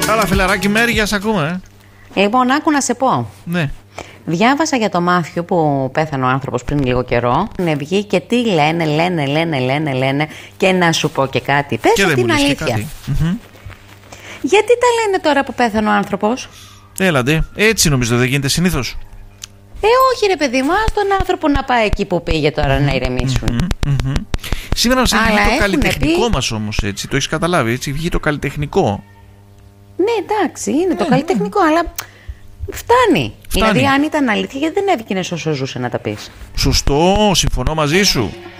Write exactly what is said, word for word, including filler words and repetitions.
Καλά, φιλαράκι Μέρη, για σ' ακούμε. Ε. Λοιπόν, άκου να σε πω. Ναι. Διάβασα για το Μάθιο που πέθανε ο άνθρωπος πριν λίγο καιρό. Ναι, βγει και τι λένε, λένε, λένε, λένε, λένε. Και να σου πω και κάτι. Πες και ότι δεν είναι μου λες αλήθεια. και κάτι. Mm-hmm. Γιατί τα λένε τώρα που πέθανε ο άνθρωπος? Έλαντε, έτσι νομίζω δεν γίνεται συνήθως. Ε, όχι ρε παιδί μου, ας τον άνθρωπο να πάει εκεί που πήγε τώρα να ηρεμήσουν. Mm-hmm, mm-hmm. Σήμερα μας έχει βγει το καλλιτεχνικό πει... μας όμως, έτσι, το έχεις καταλάβει, έτσι, βγει το καλλιτεχνικό. Ναι, εντάξει, είναι το καλλιτεχνικό, αλλά φτάνει. φτάνει. Δηλαδή, αν ήταν αλήθεια, γιατί δεν έβγαινε όσο ζούσε να τα πεις. Σωστό, συμφωνώ μαζί σου.